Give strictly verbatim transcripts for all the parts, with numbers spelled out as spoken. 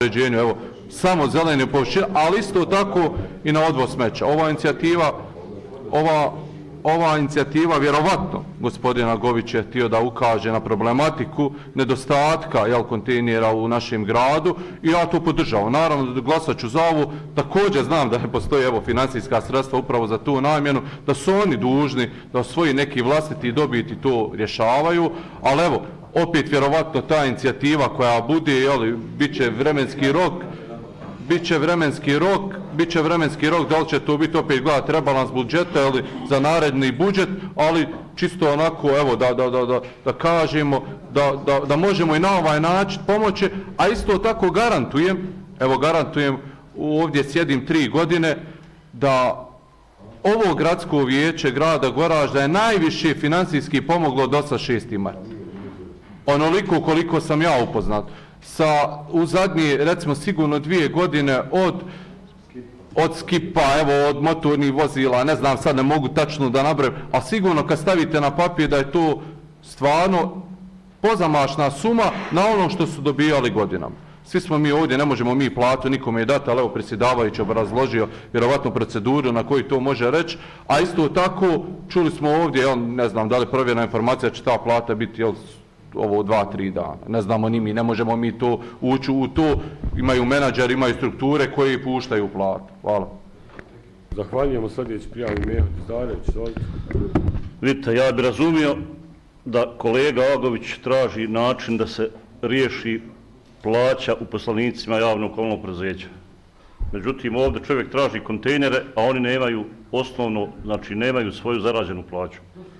uređenju, evo, samo zelene površine, ali isto tako i na odvoz smeća. Ova inicijativa, ova, ova inicijativa vjerovatno gospodina Gović je htio da ukaže na problematiku nedostatka jel, kontejnera u našem gradu i ja to podržavam. Naravno da glasat ću za ovu, također znam da ne postoji evo, financijska sredstva upravo za tu namjenu, da su oni dužni da svoji neki vlastiti dobiti to rješavaju, ali evo, opet vjerovatno ta inicijativa koja bude, jel, bit će vremenski rok, bit će vremenski rok, bit će vremenski rok, da li će to biti opet gledati rebalans budžeta ili za naredni budžet, ali čisto onako, evo, da, da, da, da, da kažemo da, da, da možemo i na ovaj način pomoći, a isto tako garantujem, evo garantujem, ovdje sjedim tri godine, da ovo gradsko vijeće grada Goražda je najviše financijski pomoglo do sa šesti mart. Onoliko koliko sam ja upoznat. Sa, u zadnje, recimo sigurno dvije godine od, od skipa, evo, od motornih vozila, ne znam, sad ne mogu tačno da nabrojim, a sigurno kad stavite na papir da je to stvarno pozamašna suma na ono što su dobijali godinama. Svi smo mi ovdje, ne možemo mi platu nikome je dati, ali evo predsjedavajući obrazložio vjerovatno proceduru na koju to može reći, a isto tako čuli smo ovdje, jel, ne znam da li provjerena informacija će ta plata biti, jel, ovo dva, tri dana. Ne znamo ni mi, ne možemo mi to ući u to. Imaju menadžeri, imaju strukture koji puštaju platu. Hvala. Zahvaljujemo sljedeći prijavu Meho Zarević. Vidite, ja bih razumio da kolega Agović traži način da se riješi plaća uposlenicima javnog komunalnog preduzeća. Međutim, ovdje čovjek traži kontejnere, a oni nemaju osnovno, znači nemaju svoju zarađenu plaću.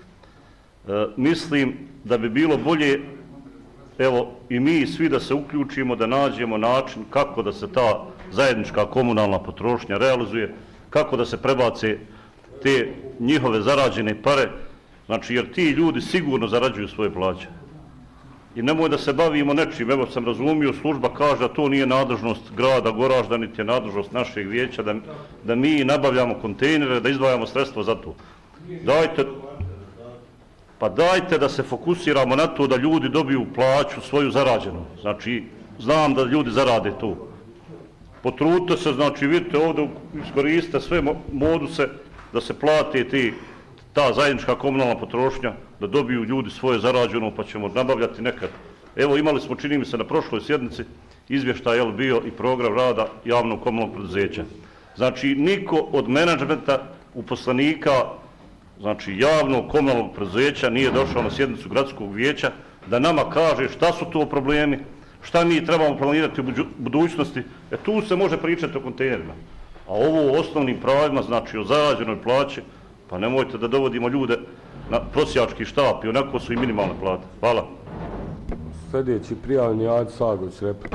E, mislim da bi bilo bolje, evo, i mi svi da se uključimo, da nađemo način kako da se ta zajednička komunalna potrošnja realizuje, kako da se prebace te njihove zarađene pare, znači jer ti ljudi sigurno zarađuju svoje plaće. I nemoj da se bavimo nečim, evo sam razumio, služba kaže da to nije nadležnost grada Goražda, niti je nadležnost našeg vijeća, da, da mi nabavljamo kontejnere, da izdvajamo sredstva za to. Dajte, pa dajte da se fokusiramo na to da ljudi dobiju plaću svoju zarađenu. Znači, znam da ljudi zarade to. Potrudite se, znači vidite ovdje, iskoriste sve moduse da se plate ti, ta zajednička komunalna potrošnja, da dobiju ljudi svoje zarađeno, pa ćemo nabavljati nekad. Evo imali smo, čini mi se, na prošloj sjednici izvještaj je bio i program rada javnog komunalnog preduzeća. Znači, niko od menadžmenta, uposlenika, znači javnog komunalnog preduzeća nije došao na sjednicu gradskog vijeća da nama kaže šta su to problemi, šta mi trebamo planirati u budućnosti. E tu se može pričati o kontejnerima. A ovo o osnovnim pravima, znači o zarađenoj plaći, pa nemojte da dovodimo ljude na prosjački štap i onako su i minimalne plate. Hvala. Sljedeći prijavni Adi Sagović, replika.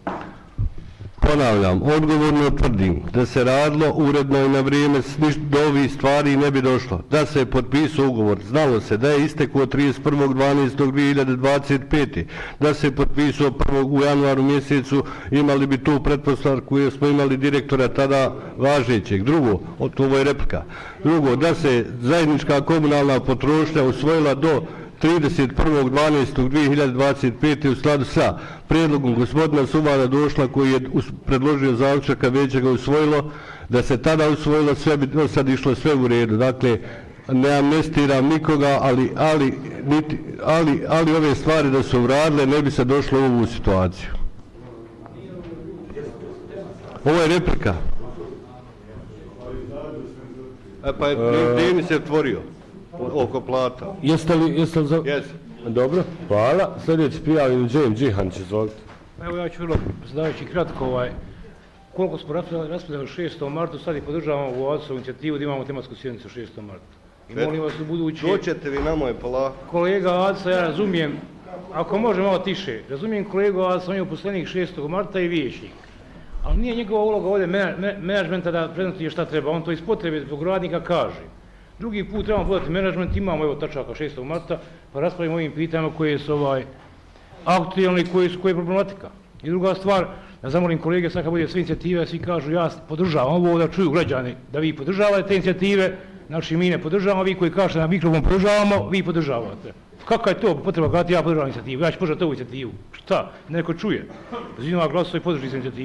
Ponavljam, odgovorno tvrdim da se radilo uredno i na vrijeme do ovih stvari ne bi došlo. Da se je potpisao ugovor, znalo se da je istekao trideset prvog dvanaestog dvije hiljade dvadeset pete. Da se je potpisao prvog u januaru mjesecu, imali bi tu pretpostavku jer smo imali direktora tada važećeg. Drugo, ovo je replika. Drugo, da se zajednička komunalna potrošnja usvojila do trideset prvog dvanaestog dvije hiljade dvadeset pete. u skladu sa prijedlogom gospodina Suvara došla koji je predložio zaključaka, vijeće ga usvojilo, da se tada usvojilo, sve bi sad išlo sve u redu. Dakle, ne amnestiram nikoga, ali, ali, niti, ali, ali ove stvari da su uradile, ne bi se došlo u ovu situaciju. Ovo je replika. E pa je vrijeme se otvorio oko plata. Jeste li, jeste li za... Yes. Dobro, hvala. Sljedeći prijavljen Džem Džihanić, izvolite. Evo ja ću vrlo, znajući kratko, ovaj, koliko smo raspravljali šestom martu, sad i podržavamo u Adsovu inicijativu da imamo tematsku sjednicu šestom martu. I molim vas u budući... Doćete vi na moje polako. Kolega Adsa, ja razumijem, ako može malo tiše, razumijem kolegu Adsa, on je uposlenik šestog marta i vijećnik. Ali nije njegova uloga ovdje menadžmenta da prezentuje šta treba, on to iz potrebe zbog radnika kaže. Drugi put trebamo podati menadžment, imamo evo tačaka šestog marta, pa raspravimo ovim pitanjima koje su ovaj, aktualni i koje su koje je problematika. I druga stvar, ja zamolim kolege, sad kad bude sve inicijative, svi kažu ja podržavam ovo, da čuju građani da vi podržavate te inicijative, znači mi ne podržavamo, vi koji kažete na mikrofon podržavamo, vi podržavate. Kakva je to potreba kada ja podržavam inicijativu? Ja ću podržati ovu inicijativu. Šta? Neko čuje. Zimava glasova i podrži inicijativu.